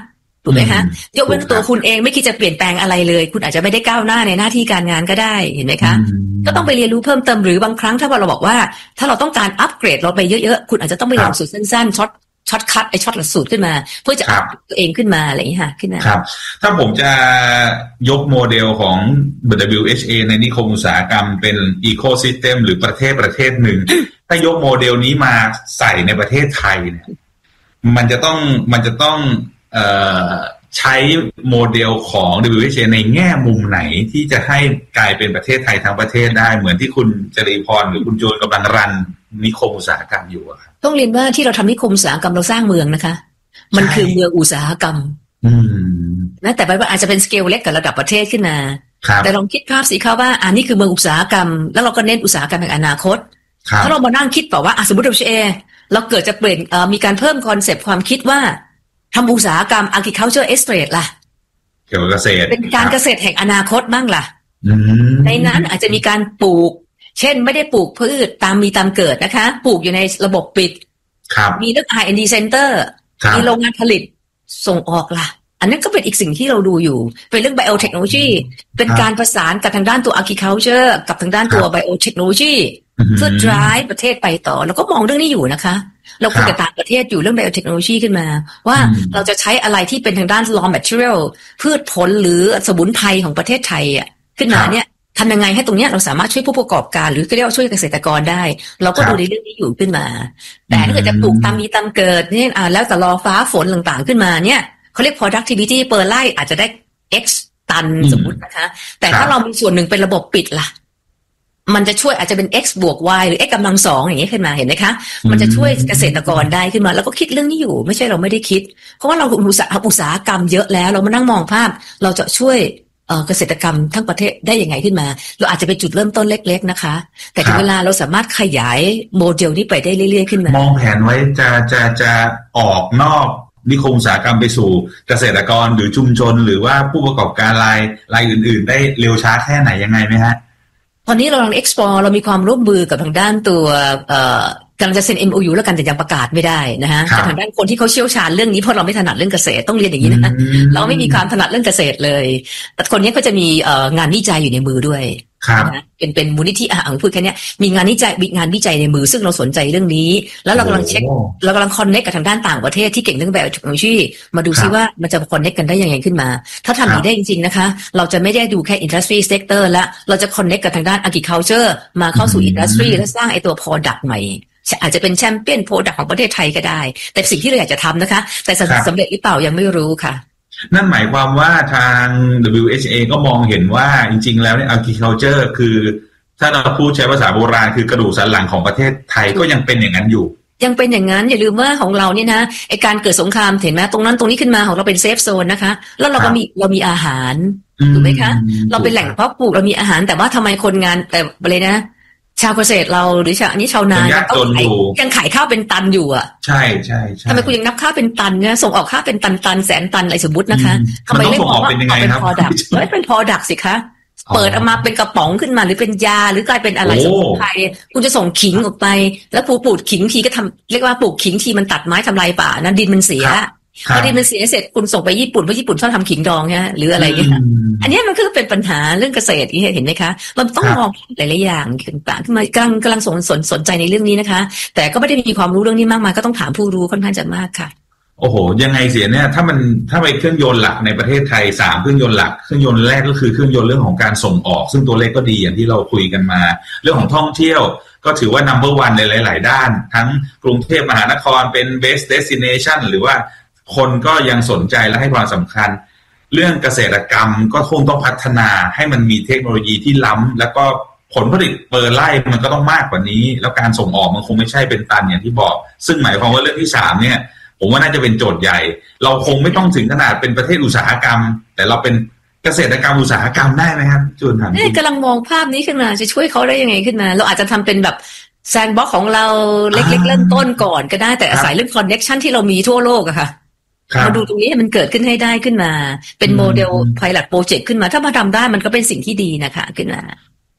Speaker 5: ถูกไหมคะยกเว้นตัวคุณเองไม่คิดจะเปลี่ยนแปลงอะไรเลยคุณอาจจะไม่ได้ก้าวหน้าในหน้าที่การงานก็ได้เห็นไหมคะก็ต้องไปเรียนรู้เพิ่มเติมหรือบางครั้งถ้าเราบอกว่าถ้าเราต้องการอัปเกรดเราไปเยอะๆคุณอาจจะต้องไปลองสูตรสั้นๆช็อตช็อตคัทไอช็อตหลักสูตรขึ้นมาเพื่อจะอัพตัวเองขึ้นมาอะไรอย่างนี้ค่ะขึ้นมา
Speaker 4: ครับถ้าผมจะยกโมเดลของ ดับเบิลยู เอช เอ ในนิคมอุตสาหกรรมเป็นอีโคซิสเต็มหรือประเทศประเทศหนึ่ง ถ้ายกโมเดลนี้มาใส่ในประเทศไทยเนี่ยมันจะต้องมันจะต้องเอ่อใช้โมเดลของ ดับเบิลยู เอช เอ ในแง่มุมไหนที่จะให้กลายเป็นประเทศไทยทั้งประเทศได้เหมือนที่คุณจรีพรหรือคุณโจนกำลังรันนิคมอุตสาหกรรมอยู่อะ
Speaker 5: ต้องเรียนว่าที่เราทำนิคมอุตสาหกรรมเราสร้างเมืองนะคะมันคือเมืองอุตสาหกรรมนะแต่ว่าอาจจะเป็นสเกลเล็กกับระดับประเทศขึ้นมาแต่ลองคิดภาพสิคะว่าอันนี้คือเมืองอุตสาหกรรมแล้วเราก็เน้นอุตสาหกรรมแห่งอนาคตถ้าเรามานั่งคิดแบบว่าสมมติ ดับเบิลยู เอช เอ เราเกิดจะเปลี่ยนมีการเพิ่มคอนเซปต์ความคิดว่าทำอุตสาหกรรม agriculture estate ล่ะ
Speaker 4: เกี่ยวกับเกษตร
Speaker 5: เป็นการเกษตรแห่งอนาคตบ้างล่ะในนั้นอาจจะมีการปลูกเช่นไม่ได้ปลูกพืชตามมีตามเกิดนะคะปลูกอยู่ในระบบปิดมีเรื่อง อาร์ แอนด์ ดี Center มีโรงงานผลิตส่งออกล่ะอันนั้นก็เป็นอีกสิ่งที่เราดูอยู่เป็นเรื่อง biotechnology เป็นการประสานกับทางด้านตัว agriculture กับทางด้านตัว biotechnology เพื่อ drive ประเทศไปต่อแล้วก็มองเรื่องนี้อยู่นะคะเราคุยกับต่างประเทศอยู่เรื่อง biotechnology ขึ้นมาว่าเราจะใช้อะไรที่เป็นทางด้าน raw material พืชผลหรือสมุนไพรของประเทศไทยอ่ะขึ้นมาเนี่ยทำยังไงให้ตรงนี้เราสามารถช่วยผู้ประกอบการหรือเรียกว่าช่วยเกษตรกรได้เราก็ดูในเรื่องนี้อยู่ขึ้นมาแต่ถ้าเกิดจะปลูกตามมีตามเกิดเนี่ยอ่าแล้วแต่รอฟ้าฝนต่างๆขึ้นมาเนี่ยเขาเรียก productivity per ไร่อาจจะได้ x ตันสมมุตินะคะแต่ถ้าเรามีส่วนหนึ่งเป็นระบบปิดล่ะมันจะช่วยอาจจะเป็น x บวก y หรือ x กำลังสองอย่างนี้ขึ้นมาเห็นไหมคะมันจะช่วยเกษตรกรได้ขึ้นมาแล้วก็คิดเรื่องนี้อยู่ไม่ใช่เราไม่ได้คิดเพราะว่าเราอุตสาหอุตสาหกรรมเยอะแล้วเรามานั่งมองภาพเราจะช่วยเกษตรกรรมทั้งประเทศได้ยังไงขึ้นมาเราอาจจะเป็นจุดเริ่มต้นเล็กๆนะคะแต่ถึงเวลาเราสามารถขยายโมเดลนี้ไปได้เรื่อยๆขึ้นมาม
Speaker 4: องแผนไว้จะจะจะออกนอกนิคมอุตสาหกรรมไปสู่เกษตรกรหรือชุมชนหรือว่าผู้ประกอบการรายรายอื่นๆได้เร็วช้าแค่ไหนยังไงไหมฮะ
Speaker 5: ตอนนี้เรากำลัง explore เรามีความร่วมมือกับทางด้านตัวกำลังจะเซ็น เอ็ม โอ ยู แล้วกันแต่ยังประกาศไม่ได้นะฮะแต่ทางด้านคนที่เขาเชี่ยวชาญเรื่องนี้เพราะเราไม่ถนัดเรื่องเกษตรต้องเรียนอย่างนี้นะเราไม่มีความถนัดเรื่องเกษตรเลยแต่คนนี้ก็จะมีงานวิจัยอยู่ในมือด้วยนะเป็นเป็นมูลนิธิอ่างพูดแค่นี้มีงานวิจัยงานวิจัยในมือซึ่งเราสนใจเรื่องนี้แล้วเรากำลังเช็คเรากำลังคอนเนคกับทางด้านต่างประเทศที่เก่งเรื่องแบบเทคโนโลยีมาดูซิว่ามันจะคอนเนคกันได้ยังไงขึ้นมาถ้าทำอย่างนี้ได้จริงๆนะคะเราจะไม่ได้ดูแค่ industry sector ละเราจะคอนเนคกับทางด้าน agriculture มาเข้าสู่ industry และสร้างไอตัว product ใหม่อาจจะเป็นแชมเปี้ยนโปรดักต์ของประเทศไทยก็ได้แต่สิ่งที่เราอยากจะทำนะคะแต่สำเร็จหรือเปล่ายังไม่รู้ค่ะ
Speaker 4: นั่นหมายความว่าทาง ดับเบิลยู เอช เอ ก็มองเห็นว่าจริงๆแล้วเนี่ย agriculture คือถ้าเราพูดใช้ภาษาโบราณคือกระดูกสันหลังของประเทศไทยก็ยังเป็นอย่างนั้นอยู่
Speaker 5: ยังเป็นอย่างนั้นอย่าลืมว่าของเราเนี่ยนะไอการเกิดสงครามเห็นไหมตรงนั้นตรงนี้ขึ้นมาของเราเป็นเซฟโซนนะคะแล้วเราก็มีเรามีอาหารถูกไหมคะเราเป็นแหล่งเพาะปลูกเรามีอาหารแต่ว่าทำไมคนงานแต่อะไรนะชาวเกษตรเราหรือชาวอันนี้ชาวนายังขายข้าวเป็นตันอยู่อ่ะ
Speaker 4: ใช่ใช่ใช่
Speaker 5: ทำไมคุณยังนับข้าวเป็นตันเนี่ยส่งออกข้าวเป็นตันตันแสนตันอะไรสมมตินะคะทำไมไม่มองว่าเป็น product ไม่เป็น product สิคะเปิดออกมาเป็นกระป๋องขึ้นมาหรือเป็นยาหรือกลายเป็นอะไรสมุนไพรคุณจะส่งขิงออกไปแล้วปลูกปลูกขิงทีก็ทำเรียกว่าปลูกขิงทีมันตัดไม้ทำลายป่านะดินมันเสียพอดินมันเสียเสร็จคุณส่งไปญี่ปุ่นเพราะญี่ปุ่นชอบทำขิงดองเนี่ยหรืออะไรเงี้ยอันนี้มันคือเป็นปัญหาเรื่องเกษตรที่เห็นไหมคะมันต้องมองหลายๆอย่างต่างๆขึ้นมากำลังกำลังสนสนสนใจในเรื่องนี้นะคะแต่ก็ไม่ได้มีความรู้เรื่องนี้มากมายก็ต้องถามผู้รู้ค่อนข้างจะมากค่ะ
Speaker 4: โอ้โหยังไงเสียเนี่ยถ้ามันถ้าไปเครื่องยนต์หลักในประเทศไทยสามเครื่องยนต์หลักเครื่องยนต์แรกก็คือเครื่องยนต์เรื่องของการส่งออกซึ่งตัวเลขก็ดีอย่างที่เราคุยกันมาเรื่องของท่องเที่ยวก็ถือว่า number one ในหลายๆด้านทั้งกรุงเทพมหานครเป็น best destination หรือว่าคนก็ยังสนใจและให้ความสำคัญเรื่องเกษตรกรรมก็คงต้องพัฒนาให้มันมีเทคโนโลยีที่ล้ำแล้วก็ผลผลิตเปอร์ไร่มันก็ต้องมากกว่านี้แล้วการส่งออกมันคงไม่ใช่เป็นตันอย่างที่บอกซึ่งหมายความว่าเรื่องที่สามเนี่ยผมว่าน่าจะเป็นโจทย์ใหญ่เราคงไม่ต้องถึงขนาดเป็นประเทศอุตสาหกรรมแต่เราเป็นเกษตรกรรมอุตสาหกรรมได้ไหมครับจูนถาม
Speaker 5: นี่กำลังมองภาพนี้ขึ้นมาจะช่วยเขาได้ยังไงขึ้นมาเราอาจจะทำเป็นแบบแซนด์บ็อกซ์ของเราเล็กๆเริ่มต้นก่อนก็ได้แต่อาศัยเรื่องคอนเนคชั่นที่เรามีทั่วโลกอะค่ะมาดูตรงนี้ให้มันเกิดขึ้นให้ได้ขึ้นมาเป็นโมเดลไพลอตโปรเจกต์ขึ้นมาถ้ามาทำได้มันก็เป็นสิ่งที่ดีนะคะขึ้นมา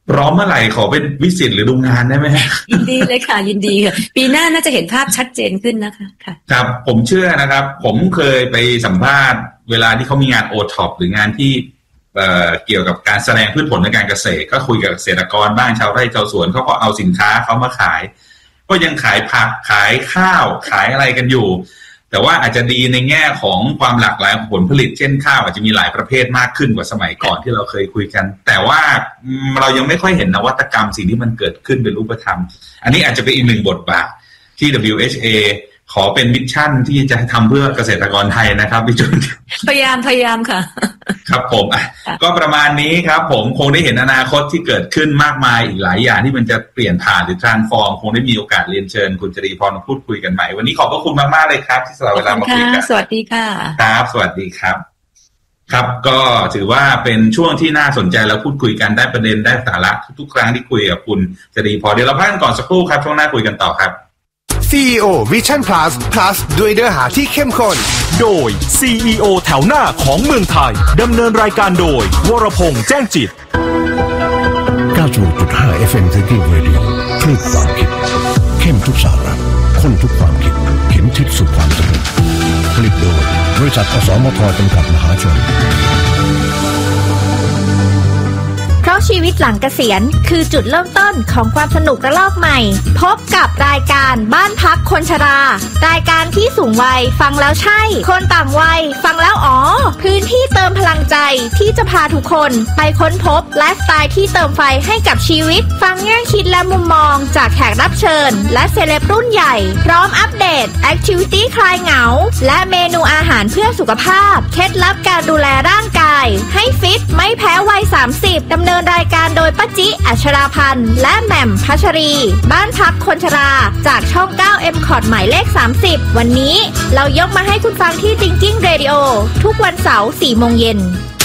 Speaker 4: พร้อมเมื่อไหร่ขอเป็นวิสิตหรือดูงานได้ไหม
Speaker 5: ยินดีเลยค่ะยินดีค่ะปีหน้าน่าจะเห็นภาพชัดเจนขึ้นนะคะค่ะ
Speaker 4: ครับผมเชื่อนะครับผมเคยไปสัมภาษณ์เวลาที่เขามีงาน โอ ท็อป หรืองานที่เอ่อเกี่ยวกับการแสดงพืชผลในการเกษตรก็คุยกับเกษตรกรบ้างชาวไร่ชาวสวนเขาก็เอาสินค้าเขามาขายก็ยังขายผักขายข้าวขายอะไรกันอยู่แต่ว่าอาจจะดีในแง่ของความหลากหลายของผลผลิตเช่นข้าวอาจจะมีหลายประเภทมากขึ้นกว่าสมัยก่อนที่เราเคยคุยกันแต่ว่าเรายังไม่ค่อยเห็นนวัตกรรมสิ่งที่มันเกิดขึ้นเป็นรูปธรรมอันนี้อาจจะเป็นอีกหนึ่งบทบาทที่ ดับเบิลยู เอช เอ ขอเป็นมิชชั่นที่จะทำเพื่อเกษตรกรไทยนะครับพี่จุน
Speaker 5: พยายามพยายามค่ะ
Speaker 4: ครับผมก็ประมาณนี้ครับผมคงได้เห็นอนาคตที่เกิดขึ้นมากมายอีกหลายอย่างที่มันจะเปลี่ยนผ่านหรือ transform คงได้มีโอกาสเรียนเชิญคุณจรีพรมาพูดคุยกันใหม่วันนี้ขอบพระคุณมากๆเลยครับที่สละเวลามาคุยกัน
Speaker 5: สวัสดีค่ะ
Speaker 4: ครับสวัสดีครับครับก็ถือว่าเป็นช่วงที่น่าสนใจแล้วพูดคุยกันได้ประเด็นได้สาระทุกๆครั้งที่คุยกับคุณจรีพรเดี๋ยวเราพักกันก่อนสักครู่ครับช่วงหน้าคุยกันต่อครับ
Speaker 2: ซี อี โอ Vision Plus Plus ด้วยเนื้อหาที่เข้มข้น
Speaker 3: โดย ซี อี โอ แถวหน้าของเมืองไทยดำเนินรายการโดยวรพงษ์แจ้งจิต
Speaker 6: เก้าสิบหกจุดห้า เอฟ เอ็ม Thinking Radio คลื่นความคิดเข้มทุกสาระข้นทุกความคิดเข็มทิศสู่ความสำเร็จผลิตโดยบริษัทอสมทจำกัดมหาชน
Speaker 7: เพราะชีวิตหลังเกษียณคือจุดเริ่มต้นของความสนุกระลอกใหม่พบกับรายการบ้านพักคนชรารายการที่สูงวัยฟังแล้วใช่คนต่างวัยฟังแล้วอ๋อพื้นที่เติมพลังใจที่จะพาทุกคนไปค้นพบไลฟ์สไตล์ที่เติมไฟให้กับชีวิตฟังแง่คิดและมุมมองจากแขกรับเชิญและเซเลบรุ่นใหญ่พร้อมอัปเดตแอคทิวิตี้คลายเหงาและเมนูอาหารเพื่อสุขภาพเคล็ดลับการดูแลร่างกายให้ฟิตไม่แพ้วัยสามสิบดำเนินรายการโดยป้าจิอัชราพันธ์และแหม่มพัชรีบ้านพักคนชราจากช่องเก้า เอ็ม คอท หมายเลขสามสิบวันนี้เรายกมาให้คุณฟังที่ Thinking Radio ทุกวันเสาร์ สี่โมงเย็น